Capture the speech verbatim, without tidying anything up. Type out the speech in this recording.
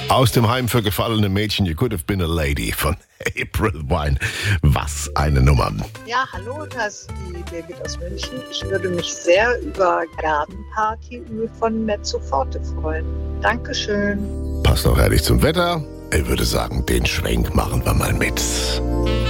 Aus dem Heim für gefallene Mädchen, You Could Have Been a Lady von April Wine. Was eine Nummer. Ja, hallo, das ist die Birgit aus München. Ich würde mich sehr über Gartenparty von Mezzo Forte freuen. Dankeschön. Passt auch ehrlich zum Wetter. Ich würde sagen, den Schwenk machen wir mal mit.